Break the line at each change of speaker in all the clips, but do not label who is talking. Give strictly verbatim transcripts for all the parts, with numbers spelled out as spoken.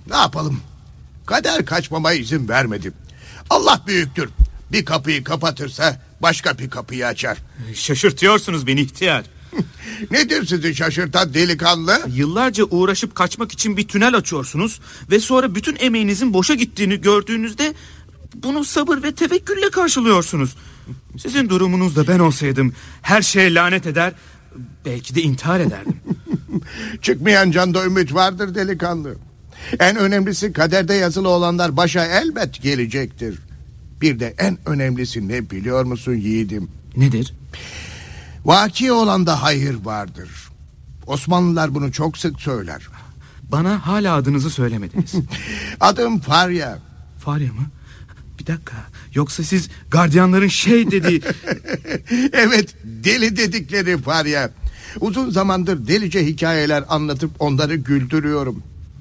Ne yapalım? Kader kaçmama izin vermedi. Allah büyüktür. Bir kapıyı kapatırsa başka bir kapıyı açar.
Şaşırtıyorsunuz beni ihtiyar.
Nedir sizi şaşırtan delikanlı?
Yıllarca uğraşıp kaçmak için bir tünel açıyorsunuz ve sonra bütün emeğinizin boşa gittiğini gördüğünüzde bunu sabır ve tevekkülle karşılıyorsunuz. Sizin durumunuzda ben olsaydım her şeye lanet eder, belki de intihar ederdim.
Çıkmayan canda ümit vardır delikanlı. En önemlisi kaderde yazılı olanlar başa elbet gelecektir. Bir de en önemlisi ne biliyor musun yiğidim?
Nedir?
Vaki olanda hayır vardır. Osmanlılar bunu çok sık söyler.
Bana hala adınızı söylemediniz.
Adım Farya.
Farya mı? Bir dakika. Yoksa siz gardiyanların şey dediği...
Evet, deli dedikleri Farya. Uzun zamandır delice hikayeler anlatıp onları güldürüyorum.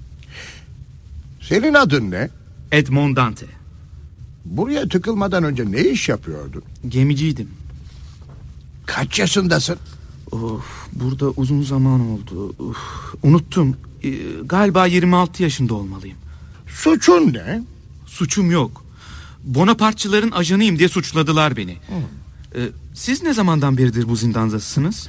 Senin adın ne?
Edmond Dante.
Buraya tıkılmadan önce ne iş yapıyordun?
Gemiciydim.
Kaç yaşındasın?
Of, burada uzun zaman oldu. Uf, unuttum. Ee, galiba yirmi altı yaşında olmalıyım.
Suçun ne?
Suçum yok. Bonapartçıların ajanıyım diye suçladılar beni. Ee, siz ne zamandan beridir bu zindandasınız?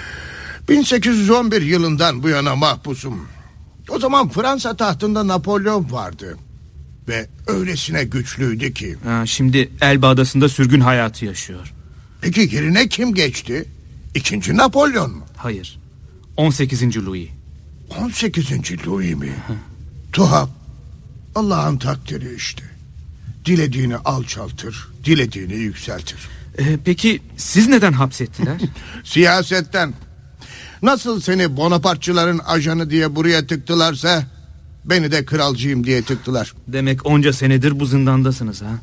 bin sekiz yüz on bir yılından bu yana mahpusum. O zaman Fransa tahtında Napolyon vardı. Ve öylesine güçlüydü ki.
Ha, şimdi Elba Adası'nda sürgün hayatı yaşıyor.
Peki yerine kim geçti? İkinci Napolyon mu?
Hayır. on sekizinci Louis.
on sekizinci Louis mi? Tuhaf. Allah'ın takdiri işte. Dilediğini alçaltır, dilediğini yükseltir.
Ee, peki siz neden hapsettiler?
Siyasetten. Nasıl seni Bonapartçıların ajanı diye buraya tıktılarsa beni de kralcıyım diye tıktılar.
Demek onca senedir bu zindandasınız ha?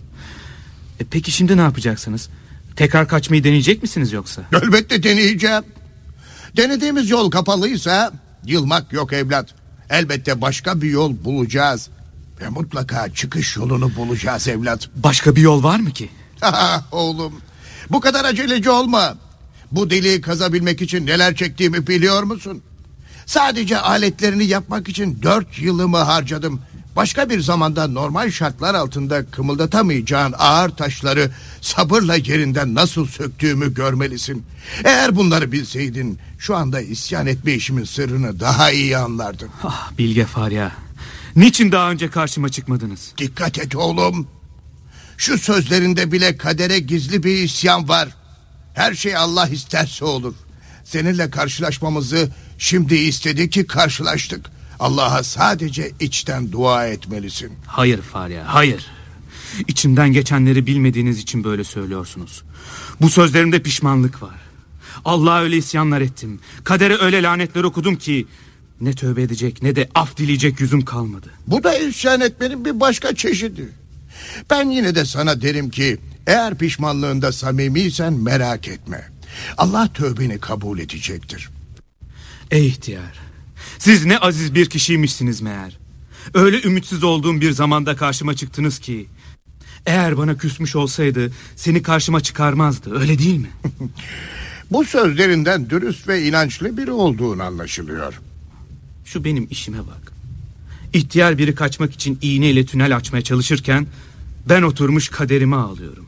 E, peki şimdi ne yapacaksınız? Tekrar kaçmayı deneyecek misiniz yoksa?
Elbette deneyeceğim. Denediğimiz yol kapalıysa yılmak yok evlat. Elbette başka bir yol bulacağız. Ve mutlaka çıkış yolunu bulacağız evlat.
Başka bir yol var mı ki?
Oğlum, bu kadar aceleci olma. Bu deliği kazabilmek için neler çektiğimi biliyor musun? Sadece aletlerini yapmak için dört yılımı harcadım. Başka bir zamanda normal şartlar altında kımıldatamayacağın ağır taşları sabırla yerinden nasıl söktüğümü görmelisin. Eğer bunları bilseydin şu anda isyan etme işimin sırrını daha iyi anlardın.
Ah Bilge Farya, niçin daha önce karşıma çıkmadınız?
Dikkat et oğlum. Şu sözlerinde bile kadere gizli bir isyan var. Her şey Allah isterse olur. Seninle karşılaşmamızı şimdi istedi ki karşılaştık. Allah'a sadece içten dua etmelisin.
Hayır Farya, hayır. İçimden geçenleri bilmediğiniz için böyle söylüyorsunuz. Bu sözlerimde pişmanlık var. Allah'a öyle isyanlar ettim. Kadere öyle lanetler okudum ki ne tövbe edecek ne de af dileyecek yüzüm kalmadı.
Bu da isyan etmenin bir başka çeşidi. Ben yine de sana derim ki eğer pişmanlığında samimiysen merak etme. Allah tövbeni kabul edecektir.
Ey ihtiyar, siz ne aziz bir kişiymişsiniz meğer. Öyle ümitsiz olduğum bir zamanda karşıma çıktınız ki eğer bana küsmüş olsaydı seni karşıma çıkarmazdı, öyle değil mi?
Bu sözlerinden dürüst ve inançlı biri olduğun anlaşılıyor.
Şu benim işime bak. İhtiyar biri kaçmak için iğneyle tünel açmaya çalışırken ben oturmuş kaderime ağlıyorum.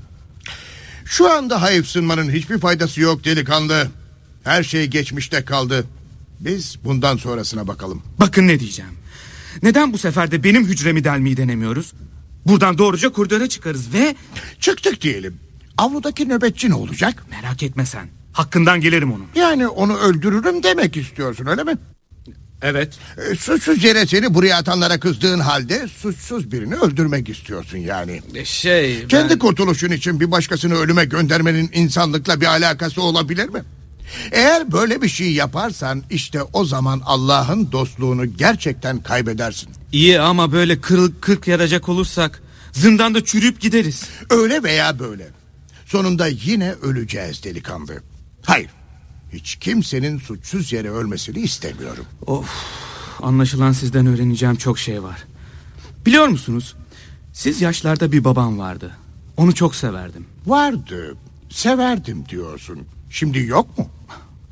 Şu anda hayıfsınmanın hiçbir faydası yok delikanlı. Her şey geçmişte kaldı. Biz bundan sonrasına bakalım.
Bakın ne diyeceğim. Neden bu sefer de benim hücremi delmeyi denemiyoruz? Buradan doğruca koridora çıkarız ve...
Çıktık diyelim. Avludaki nöbetçi ne olacak?
Merak etme sen. Hakkından gelirim onun.
Yani onu öldürürüm demek istiyorsun öyle mi?
Evet.
E, suçsuz yere seni buraya atanlara kızdığın halde suçsuz birini öldürmek istiyorsun yani.
E, şey ben...
Kendi kurtuluşun için bir başkasını ölüme göndermenin insanlıkla bir alakası olabilir mi? Eğer böyle bir şey yaparsan işte o zaman Allah'ın dostluğunu gerçekten kaybedersin.
İyi ama böyle kırık kırk yaracak olursak zindanda çürüyüp gideriz.
Öyle veya böyle. Sonunda yine öleceğiz delikanlı. Hayır. Hiç kimsenin suçsuz yere ölmesini istemiyorum.
Of, anlaşılan sizden öğreneceğim çok şey var. Biliyor musunuz? Siz yaşlarda bir babam vardı. Onu çok severdim.
Vardı. Severdim diyorsun. Şimdi yok mu?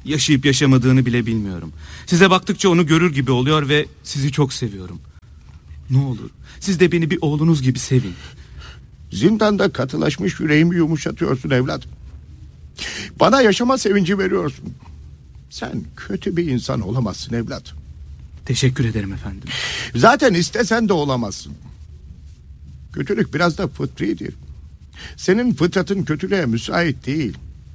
Yaşayıp yaşamadığını bile bilmiyorum. Size baktıkça onu görür gibi oluyor ve sizi çok seviyorum. Ne olur siz de beni bir oğlunuz gibi sevin.
Zindanda katılaşmış yüreğimi yumuşatıyorsun evlat. Bana yaşama sevinci veriyorsun. Sen kötü bir insan olamazsın evlat.
Teşekkür ederim efendim.
Zaten istesen de olamazsın. Kötülük biraz da fıtridir. Senin fıtratın kötülüğe müsait değil.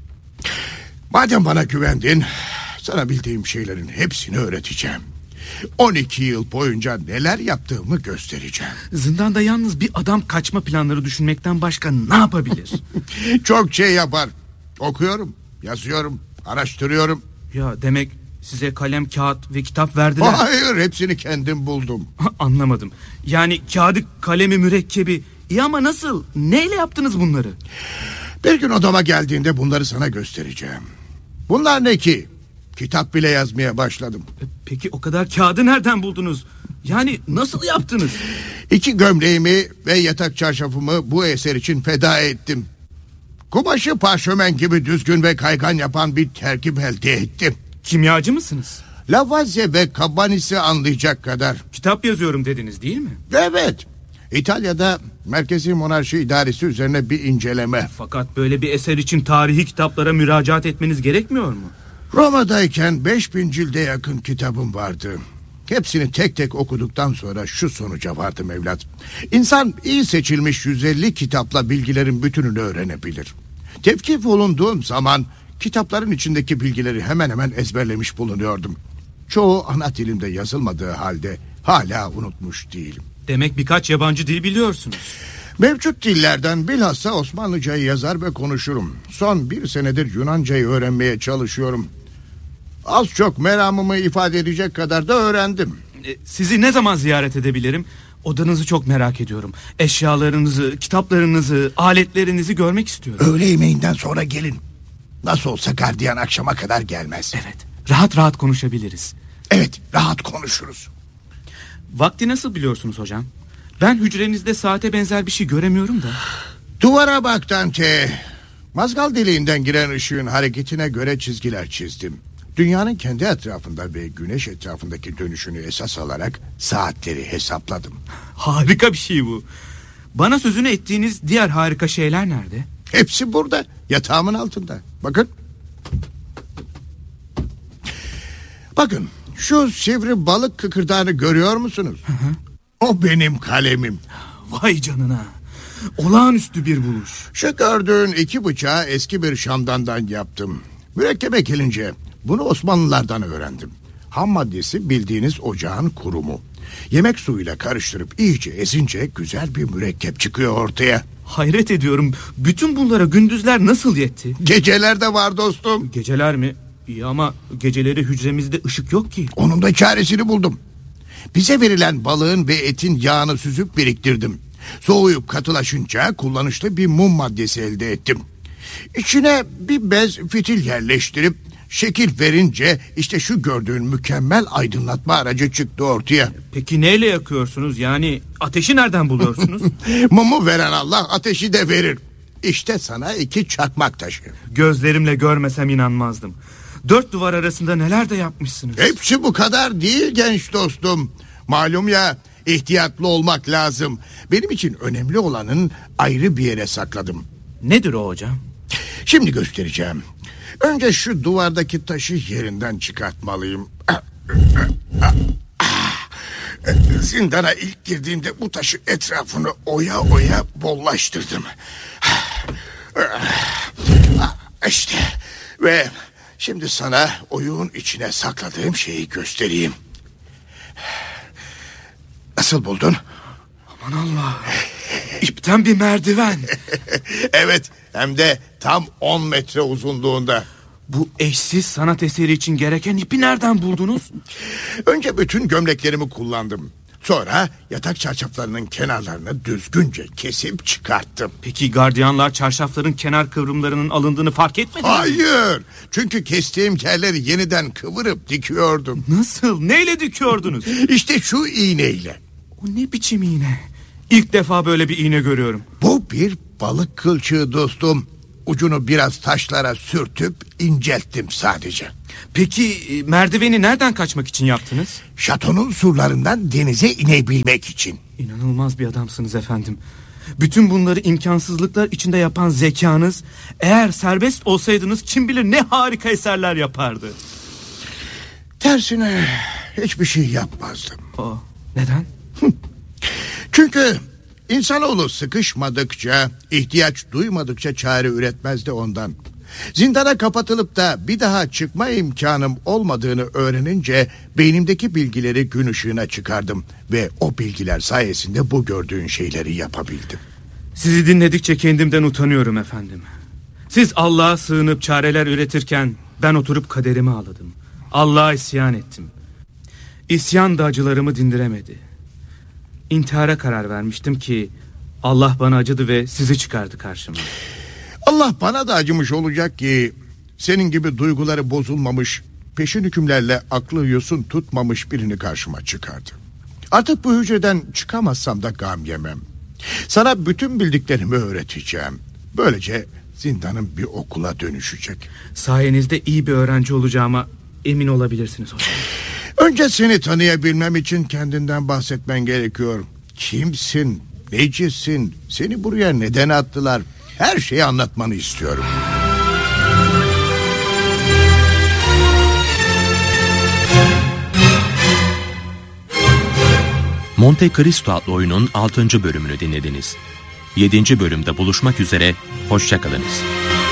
Madem bana güvendin, sana bildiğim şeylerin hepsini öğreteceğim. on iki yıl boyunca neler yaptığımı göstereceğim.
Zindanda yalnız bir adam kaçma planları düşünmekten başka ne yapabilir?
Çok şey yapar. Okuyorum, yazıyorum, araştırıyorum.
Ya demek size kalem, kağıt ve kitap verdiler.
Hayır, hepsini kendim buldum.
Anlamadım. Yani kağıdı, kalemi, mürekkebi. İyi ama nasıl? Neyle yaptınız bunları?
Bir gün odama geldiğinde bunları sana göstereceğim. Bunlar ne ki? Kitap bile yazmaya başladım.
Peki o kadar kağıdı nereden buldunuz? Yani nasıl yaptınız?
İki gömleğimi ve yatak çarşafımı bu eser için feda ettim. Kumaşı parşömen gibi düzgün ve kaygan yapan bir terkip elde ettim.
Kimyacı mısınız?
Lavoisier ve Cabanis'i anlayacak kadar.
Kitap yazıyorum dediniz değil mi?
Evet. İtalya'da Merkezi Monarşi İdaresi üzerine bir inceleme.
Fakat böyle bir eser için tarihi kitaplara müracaat etmeniz gerekmiyor mu?
Roma'dayken beş bin cilde yakın kitabım vardı. Hepsini tek tek okuduktan sonra şu sonuca vardım evlat. İnsan iyi seçilmiş yüz elli kitapla bilgilerin bütününü öğrenebilir. Tevkif olunduğum zaman kitapların içindeki bilgileri hemen hemen ezberlemiş bulunuyordum. Çoğu ana dilimde yazılmadığı halde hala unutmuş değilim.
Demek birkaç yabancı dil biliyorsunuz.
Mevcut dillerden bilhassa Osmanlıcayı yazar ve konuşurum. Son bir senedir Yunancayı öğrenmeye çalışıyorum. Az çok meramımı ifade edecek kadar da öğrendim.
E, sizi ne zaman ziyaret edebilirim? Odanızı çok merak ediyorum. Eşyalarınızı, kitaplarınızı, aletlerinizi görmek istiyorum.
Öğle yemeğinden sonra gelin. Nasıl olsa gardiyan akşama kadar gelmez.
Evet, rahat rahat konuşabiliriz.
Evet, rahat konuşuruz.
Vakti nasıl biliyorsunuz hocam? Ben hücrenizde saate benzer bir şey göremiyorum da.
Duvara bak Dante. Mazgal deliğinden giren ışığın hareketine göre çizgiler çizdim. Dünyanın kendi etrafında ve güneş etrafındaki dönüşünü esas alarak saatleri hesapladım.
Harika bir şey bu. Bana sözünü ettiğiniz diğer harika şeyler nerede?
Hepsi burada, yatağımın altında. Bakın. Bakın, şu sivri balık kıkırdağını görüyor musunuz? Hı hı. O benim kalemim.
Vay canına. Olağanüstü bir buluş.
Şu gördüğün iki bıçağı eski bir şamdandan yaptım. Mürekkebe gelince bunu Osmanlılardan öğrendim. Ham maddesi bildiğiniz ocağın kurumu. Yemek suyuyla karıştırıp iyice ezince güzel bir mürekkep çıkıyor ortaya.
Hayret ediyorum. Bütün bunlara gündüzler nasıl yetti?
Geceler de var dostum.
Geceler mi? İyi ama geceleri hücremizde ışık yok ki.
Onun da çaresini buldum. Bize verilen balığın ve etin yağını süzüp biriktirdim. Soğuyup katılaşınca kullanışlı bir mum maddesi elde ettim. İçine bir bez fitil yerleştirip şekil verince işte şu gördüğün mükemmel aydınlatma aracı çıktı ortaya.
Peki neyle yakıyorsunuz? Yani ateşi nereden buluyorsunuz?
Mumu veren Allah ateşi de verir. İşte sana iki çakmak taşı.
Gözlerimle görmesem inanmazdım. Dört duvar arasında neler de yapmışsınız.
Hepsi bu kadar değil genç dostum. Malum ya, ihtiyatlı olmak lazım. Benim için önemli olanın ayrı bir yere sakladım.
Nedir o hocam?
Şimdi göstereceğim. Önce şu duvardaki taşı yerinden çıkartmalıyım. Zindana ilk girdiğimde bu taşı etrafını oya oya bollaştırdım. İşte ve şimdi sana oyuğun içine sakladığım şeyi göstereyim. Nasıl buldun?
Aman Allah. İpten bir merdiven.
Evet, hem de tam on metre uzunluğunda.
Bu eşsiz sanat eseri için gereken ipi nereden buldunuz?
Önce bütün gömleklerimi kullandım. Sonra yatak çarşaflarının kenarlarını düzgünce kesip çıkarttım.
Peki gardiyanlar çarşafların kenar kıvrımlarının alındığını fark etmedi mi?
Hayır. Çünkü kestiğim yerleri yeniden kıvırıp dikiyordum.
Nasıl? Neyle dikiyordunuz?
İşte şu iğneyle.
O ne biçim iğne? İlk defa böyle bir iğne görüyorum.
Bu bir balık kılçığı dostum. ucunu biraz taşlara sürtüp incelttim sadece.
Peki merdiveni nereden kaçmak için yaptınız?
Şatonun surlarından denize inebilmek için.
İnanılmaz bir adamsınız efendim. Bütün bunları imkansızlıklar içinde yapan zekanız, eğer serbest olsaydınız kim bilir ne harika eserler yapardı.
Tersine hiçbir şey yapmazdım.
O, neden?
Çünkü insanoğlu sıkışmadıkça, ihtiyaç duymadıkça çare üretmezdi ondan. Zindana kapatılıp da bir daha çıkma imkanım olmadığını öğrenince beynimdeki bilgileri gün ışığına çıkardım ve o bilgiler sayesinde bu gördüğün şeyleri yapabildim.
Sizi dinledikçe kendimden utanıyorum efendim. Siz Allah'a sığınıp çareler üretirken ben oturup kaderimi ağladım. Allah'a isyan ettim. İsyan da acılarımı dindiremedi. İntihara karar vermiştim ki Allah bana acıdı ve sizi çıkardı karşıma.
Allah bana da acımış olacak ki senin gibi duyguları bozulmamış, peşin hükümlerle aklı yosun tutmamış birini karşıma çıkardı. Artık bu hücreden çıkamazsam da gam yemem. Sana bütün bildiklerimi öğreteceğim. Böylece zindanın bir okula dönüşecek.
Sayenizde iyi bir öğrenci olacağıma emin olabilirsiniz hocam.
Önce seni tanıyabilmem için kendinden bahsetmen gerekiyor. Kimsin? Necisin? Seni buraya neden attılar? Her şeyi anlatmanı istiyorum.
Monte Cristo adlı oyunun altıncı bölümünü dinlediniz. yedinci bölümde buluşmak üzere, hoşça kalınız.